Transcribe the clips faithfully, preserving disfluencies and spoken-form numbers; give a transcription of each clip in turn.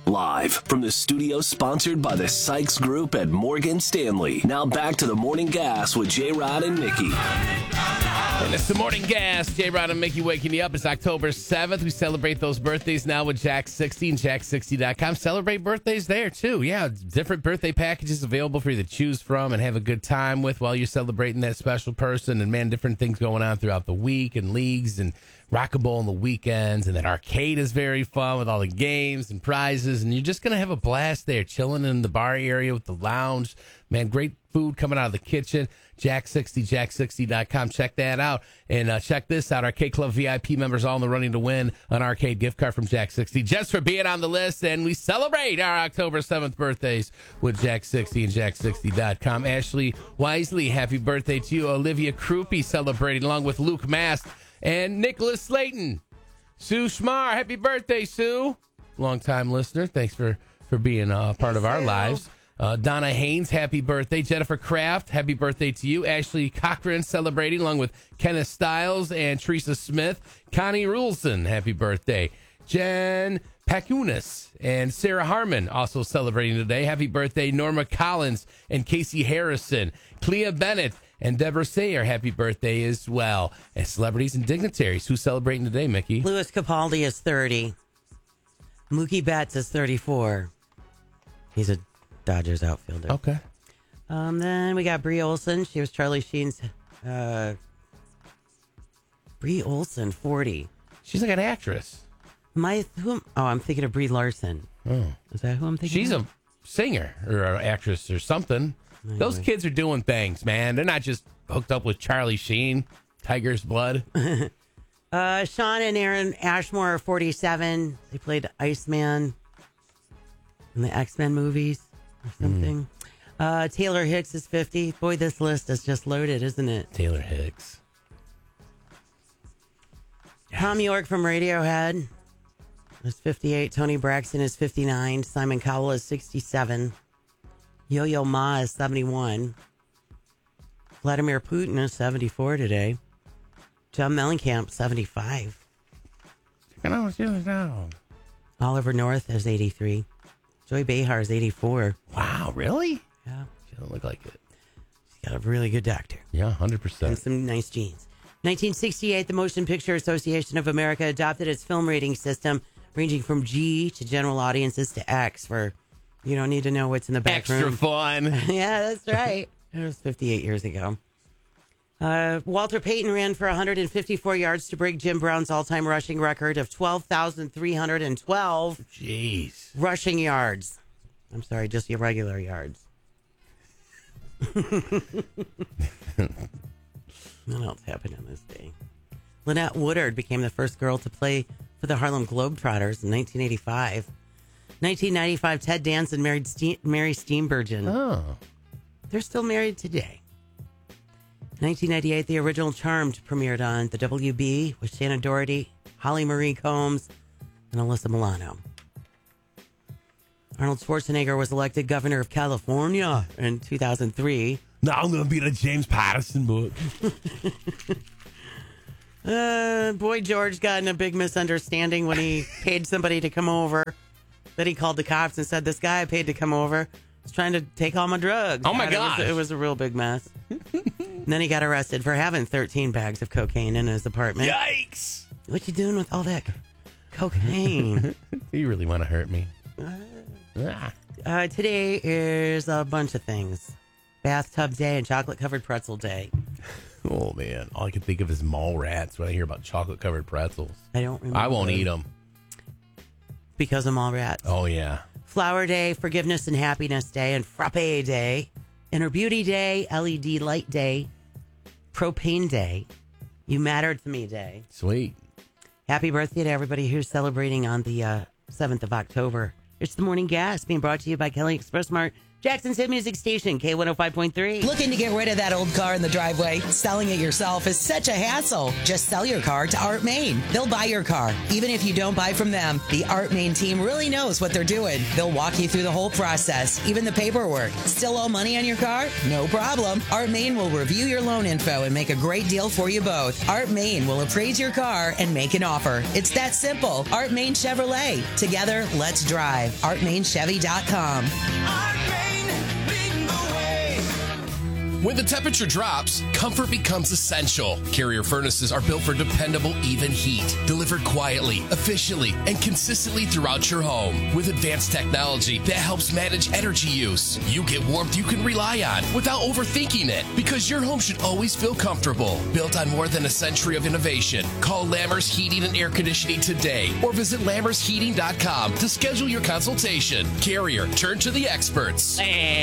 Live from the studio sponsored by the Sykes Group at Morgan Stanley. Now back to the Morning Gas with J-Rod and Mickey. And it's the Morning Gas. J-Rod and Mickey waking you up. It's October seventh. We celebrate those birthdays now with Jack sixty and Jack sixty dot com. Celebrate birthdays there, too. Yeah, different birthday packages available for you to choose from and have a good time with while you're celebrating that special person. And, man, different things going on throughout the week and leagues and Rock'n'Roll on the weekends. And that arcade is very fun with all the games and prizes. And you're just going to have a blast there, chilling in the bar area with the lounge. Man, great food coming out of the kitchen. Jack sixty, Jack sixty dot com. Check that out. And uh, check this out. Arcade Club V I P members all in the running to win an arcade gift card from Jack sixty just for being on the list. And we celebrate our October seventh birthdays with Jack sixty and Jack sixty dot com. Ashley Wisely, happy birthday to you. Olivia Krupe celebrating along with Luke Mast and Nicholas Slayton. Sue Schmar, happy birthday, Sue. Long-time listener. Thanks for, for being a part of our lives. Uh, Donna Haynes, happy birthday. Jennifer Kraft, happy birthday to you. Ashley Cochran celebrating along with Kenneth Stiles and Teresa Smith. Connie Rulson, happy birthday. Jen Pacunas and Sarah Harmon also celebrating today. Happy birthday, Norma Collins and Casey Harrison. Clea Bennett and Deborah Sayer, happy birthday as well. And celebrities and dignitaries, who's celebrating today, Mickey? Louis Capaldi is thirty. Mookie Betts is thirty-four. He's a Dodgers outfielder. Okay. Um, then we got Brie Olson. She was Charlie Sheen's. Uh, Brie Olson, forty. She's like an actress. My who? Oh, I'm thinking of Brie Larson. Oh. Is that who I'm thinking? She's of? a singer or an actress or something. Anyway. Those kids are doing things, man. They're not just hooked up with Charlie Sheen, Tiger's Blood. uh, Sean and Aaron Ashmore are forty-seven. They played Iceman in the X-Men movies or something. Mm. Uh, Taylor Hicks is fifty. Boy, this list is just loaded, isn't it? Taylor Hicks. Yes. Tom York from Radiohead is fifty-eight. Tony Braxton is fifty-nine. Simon Cowell is sixty-seven. Yo-Yo Ma is seventy-one. Vladimir Putin is seventy-four today. John Mellencamp, seventy-five. Oliver North is eighty-three. Joy Behar is eighty-four. Wow, really? Yeah. She doesn't look like it. She's got a really good doctor. Yeah, one hundred percent. And some nice genes. nineteen sixty-eight, the Motion Picture Association of America adopted its film rating system, ranging from G to general audiences to X for, you don't need to know what's in the back Extra room. fun. Yeah, that's right. It was fifty-eight years ago. Uh, Walter Payton ran for one hundred fifty-four yards to break Jim Brown's all-time rushing record of twelve thousand three hundred twelve Jeez. rushing yards. I'm sorry, just your regular yards. What else happened on this day? Lynette Woodard became the first girl to play for the Harlem Globetrotters in nineteen eighty-five. nineteen ninety-five, Ted Danson married Ste- Mary Steenburgen. Oh. They're still married today. nineteen ninety-eight, the original Charmed premiered on the W B with Shannon Doherty, Holly Marie Combs, and Alyssa Milano. Arnold Schwarzenegger was elected governor of California in two thousand three. Now I'm going to be the James Patterson book. uh, Boy George got in a big misunderstanding when he paid somebody to come over. Then he called the cops and said, this guy I paid to come over was trying to take all my drugs. Oh, my God, gosh. It was, it was a real big mess. And then he got arrested for having thirteen bags of cocaine in his apartment. Yikes. What you doing with all that cocaine? You really want to hurt me. Uh, uh, today is a bunch of things. Bathtub day and chocolate-covered pretzel day. Oh, man. All I can think of is mall rats when I hear about chocolate-covered pretzels. I don't remember. I won't eat them. Because of mall rats. Oh, yeah. Flower day, forgiveness and happiness day, and frappe day. Inner beauty day, L E D light day, propane day, you mattered to me day. Sweet. Happy birthday to everybody who's celebrating on the uh, seventh of October. It's the Morning Gas being brought to you by Kelly Express Mart, Jackson's hit music station, K one oh five point three. Looking to get rid of that old car in the driveway? Selling it yourself is such a hassle. Just sell your car to Art Main. They'll buy your car, even if you don't buy from them. The Art Main team really knows what they're doing. They'll walk you through the whole process, even the paperwork. Still owe money on your car? No problem. Art Main will review your loan info and make a great deal for you both. Art Main will appraise your car and make an offer. It's that simple. Art Main Chevrolet. Together, let's drive. art main chevy dot com. When the temperature drops, comfort becomes essential. Carrier furnaces are built for dependable, even heat, delivered quietly, efficiently, and consistently throughout your home. With advanced technology that helps manage energy use, you get warmth you can rely on without overthinking it, because your home should always feel comfortable. Built on more than a century of innovation, call Lammers Heating and Air Conditioning today, or visit lammers heating dot com to schedule your consultation. Carrier, turn to the experts.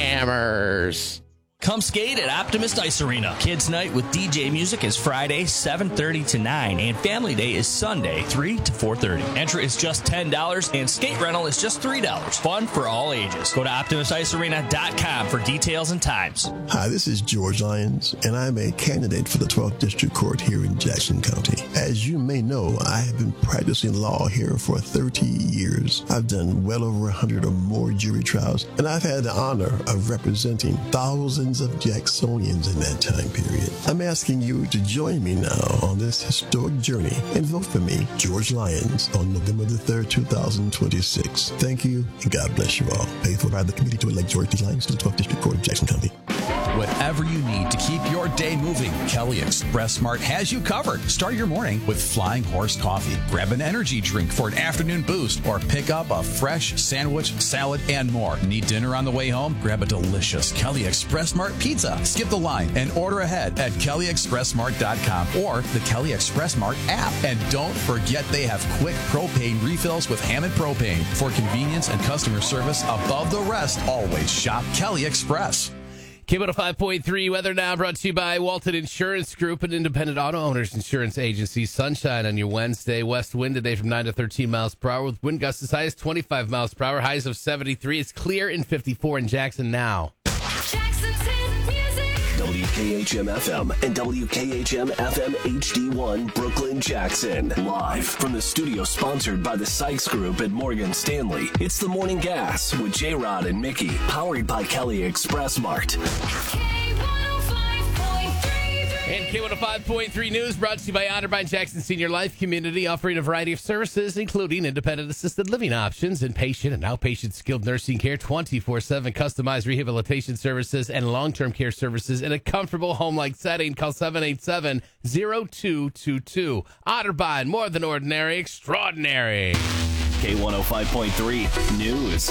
Lammers. Come skate at Optimist Ice Arena. Kids Night with D J music is Friday, seven thirty to nine, and Family Day is Sunday, three to four thirty. Entry is just ten dollars, and skate rental is just three dollars. Fun for all ages. Go to optimist ice arena dot com for details and times. Hi, this is George Lyons, and I'm a candidate for the twelfth District Court here in Jackson County. As you may know, I have been practicing law here for thirty years. I've done well over one hundred or more jury trials, and I've had the honor of representing thousands of Jacksonians in that time period. I'm asking you to join me now on this historic journey and vote for me, George Lyons, on November the third, two thousand twenty-six. Thank you, and God bless you all. Paid for by the committee to elect George D. Lyons to the twelfth District Court of Jackson County. Whatever you need to keep your day moving, Kelly Express Mart has you covered. Start your morning with Flying Horse Coffee. Grab an energy drink for an afternoon boost, or pick up a fresh sandwich, salad, and more. Need dinner on the way home? Grab a delicious Kelly Express Mart pizza. Skip the line and order ahead at kelly express mart dot com or the Kelly Express Mart app. And don't forget they have quick propane refills with Hammond Propane. For convenience and customer service above the rest, always shop Kelly Express. K one oh five point three weather now brought to you by Walton Insurance Group, an independent auto owners insurance agency. Sunshine on your Wednesday. West wind today from nine to thirteen miles per hour with wind gusts as high as twenty-five miles per hour. Highs of seventy-three. It's clear in fifty-four in Jackson now. Jackson's hit music. W K H M F M and W K H M F M H D one Brooklyn, Jackson. Live from the studio sponsored by the Sykes Group at Morgan Stanley. It's the Morning Gas with J-Rod and Mickey, powered by Kelly Express Mart. And K one oh five point three News brought to you by Otterbein Jackson Senior Life Community, offering a variety of services, including independent assisted living options, inpatient and outpatient skilled nursing care, twenty-four seven customized rehabilitation services, and long-term care services in a comfortable home-like setting. Call seven eight seven, zero two two two. Otterbein, more than ordinary, extraordinary. K one oh five point three News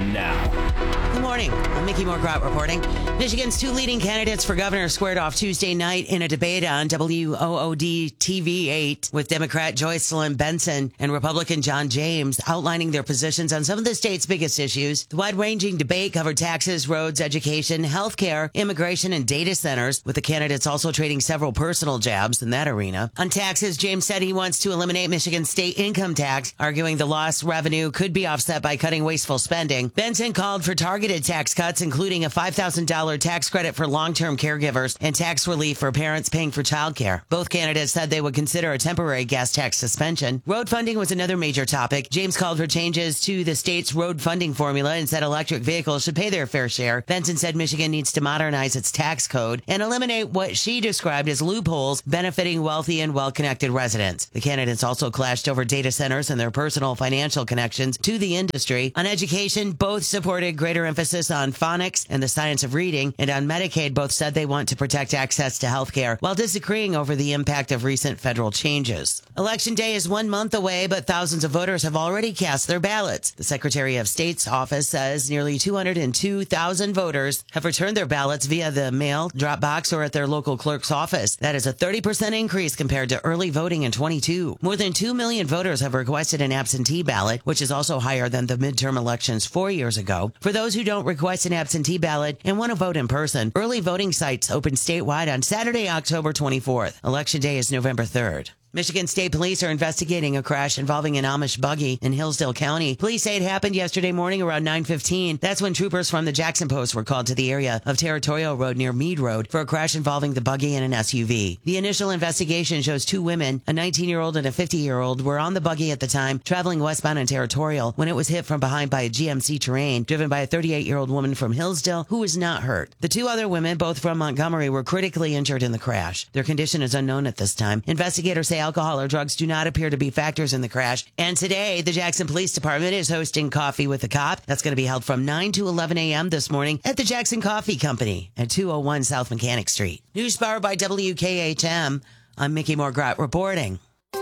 now. Good morning. I'm Mickey Morcott reporting. Michigan's two leading candidates for governor squared off Tuesday night in a debate on W O O D T V eight with Democrat Joycelyn Benson and Republican John James outlining their positions on some of the state's biggest issues. The wide-ranging debate covered taxes, roads, education, health care, immigration, and data centers, with the candidates also trading several personal jabs in that arena. On taxes, James said he wants to eliminate Michigan's state income tax, arguing the lost revenue could be offset by cutting wasteful spending. Benson called for targeted tax cuts, including a five thousand dollars tax credit for long-term caregivers and tax relief for parents paying for childcare. Both candidates said they would consider a temporary gas tax suspension. Road funding was another major topic. James called for changes to the state's road funding formula and said electric vehicles should pay their fair share. Benson said Michigan needs to modernize its tax code and eliminate what she described as loopholes benefiting wealthy and well-connected residents. The candidates also clashed over data centers and their personal financial connections to the industry. On education, both supported greater emphasis on phonics and the science of reading, and on Medicaid, both said they want to protect access to health care while disagreeing over the impact of recent federal changes. Election day is one month away, but thousands of voters have already cast their ballots. The Secretary of State's office says nearly two hundred two thousand voters have returned their ballots via the mail, drop box, or at their local clerk's office. That is a thirty percent increase compared to early voting in twenty-two. More than two million voters have requested an absentee ballot, which is also higher than the midterm elections four years ago. For those who don't request an absentee ballot and want to vote in person, early voting sites open statewide on Saturday, October twenty-fourth. Election day is November third. Michigan State Police are investigating a crash involving an Amish buggy in Hillsdale County. Police say it happened yesterday morning around nine fifteen. That's when troopers from the Jackson Post were called to the area of Territorial Road near Mead Road for a crash involving the buggy and an S U V. The initial investigation shows two women, a nineteen-year-old and a fifty-year-old, were on the buggy at the time, traveling westbound in Territorial when it was hit from behind by a G M C Terrain driven by a thirty-eight-year-old woman from Hillsdale who was not hurt. The two other women, both from Montgomery, were critically injured in the crash. Their condition is unknown at this time. Investigators say alcohol or drugs do not appear to be factors in the crash. And today, the Jackson Police Department is hosting Coffee with a Cop. That's going to be held from nine to eleven a.m. this morning at the Jackson Coffee Company at two oh one South Mechanic Street. News powered by W K H M. I'm Mickey Morgrot reporting.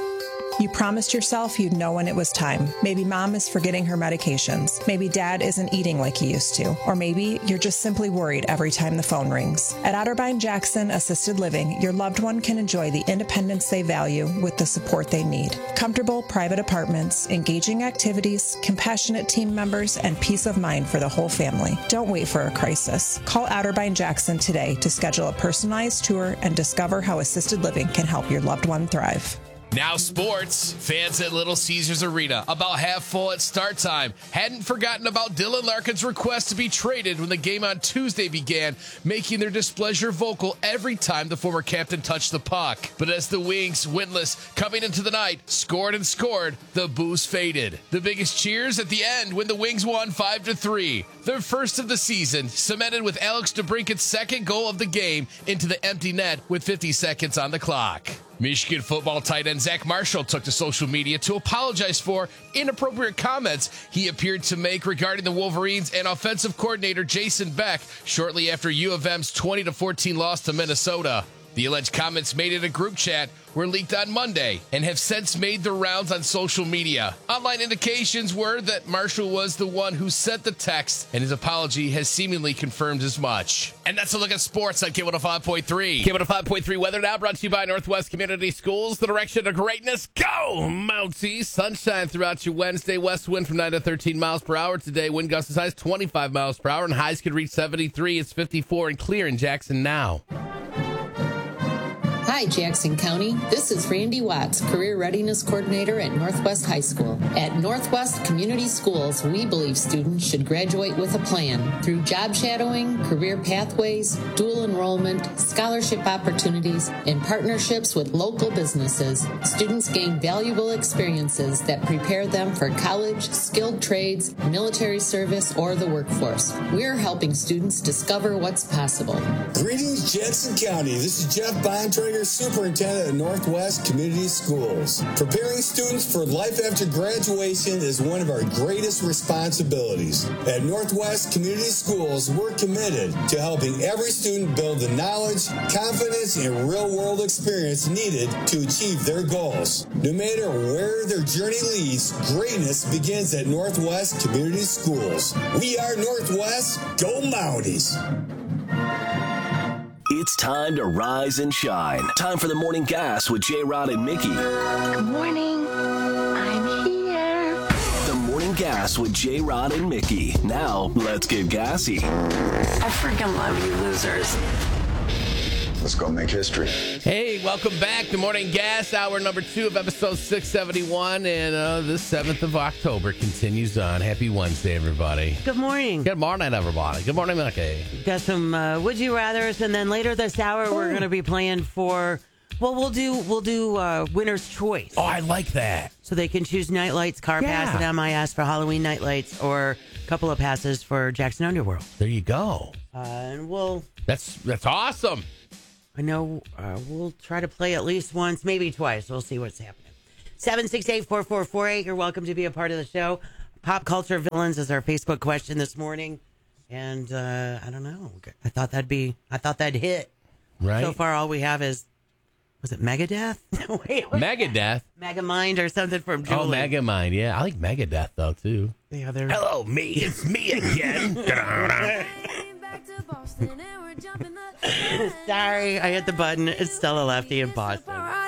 You promised yourself you'd know when it was time. Maybe mom is forgetting her medications. Maybe dad isn't eating like he used to. Or maybe you're just simply worried every time the phone rings. At Otterbein Jackson Assisted Living, your loved one can enjoy the independence they value with the support they need. Comfortable private apartments, engaging activities, compassionate team members, and peace of mind for the whole family. Don't wait for a crisis. Call Otterbein Jackson today to schedule a personalized tour and discover how assisted living can help your loved one thrive. Now sports. Fans at Little Caesars Arena about half full at start time. Hadn't forgotten about Dylan Larkin's request to be traded when the game on Tuesday began, making their displeasure vocal every time the former captain touched the puck. But as the Wings, winless, coming into the night, scored and scored, the boos faded. The biggest cheers at the end when the Wings won five to three. Their first of the season, cemented with Alex DeBrincat's second goal of the game into the empty net with fifty seconds on the clock. Michigan football tight end Zach Marshall took to social media to apologize for inappropriate comments he appeared to make regarding the Wolverines and offensive coordinator Jason Beck shortly after U of M's twenty to fourteen loss to Minnesota. The alleged comments made in a group chat were leaked on Monday and have since made the rounds on social media. Online indications were that Marshall was the one who sent the text, and his apology has seemingly confirmed as much. And that's a look at sports on K one oh five point three. K one oh five point three weather now brought to you by Northwest Community Schools. The direction of greatness. Go, Mounties! Sunshine throughout your Wednesday. West wind from nine to thirteen miles per hour today. Wind gusts as high as twenty-five miles per hour, and highs could reach seventy-three. It's fifty-four and clear in Jackson now. Hi, Jackson County. This is Randy Watts, Career Readiness Coordinator at Northwest High School. At Northwest Community Schools, we believe students should graduate with a plan. Through job shadowing, career pathways, dual enrollment, scholarship opportunities, and partnerships with local businesses, students gain valuable experiences that prepare them for college, skilled trades, military service, or the workforce. We're helping students discover what's possible. Greetings, Jackson County. This is Jeff Bontrager, Superintendent at Northwest Community Schools. Preparing students for life after graduation is one of our greatest responsibilities. At Northwest Community Schools, we're committed to helping every student build the knowledge, confidence, and real-world experience needed to achieve their goals. No matter where their journey leads, greatness begins at Northwest Community Schools. We are Northwest. Go Mounties! It's time to rise and shine. Time for the Morning Gas with J-Rod and Mickey. Good morning. I'm here. The Morning Gas with J-Rod and Mickey. Now, let's get gassy. I freaking love you losers. Let's go make history. Hey, welcome back to Morning Gas, hour number two of episode six seventy-one. And uh, the seventh of October continues on. Happy Wednesday, everybody. Good morning. Good morning, everybody. Good morning, Mickey. Got some uh, Would You Rathers, and then later this hour, Ooh. we're going to be playing for, well, we'll do we'll do uh, winner's choice. Oh, I like that. So they can choose night lights, car yeah. pass at M I S for Halloween night lights, or a couple of passes for Jackson Underworld. There you go. Uh, and we'll... That's, that's awesome. I know uh, we'll try to play at least once, maybe twice. We'll see what's happening. seven six eight, four four four eight. You're welcome to be a part of the show. Pop culture villains is our Facebook question this morning. And uh, I don't know. I thought that'd be, I thought that'd hit. Right. So far, all we have is, was it Megadeth? Wait, Megadeth? Megamind or something from Julie. Oh, Megamind. Yeah. I like Megadeth, though, too. Yeah, they're... Hello, me. It's me again. Sorry, I hit the button. It's still a lefty in Boston.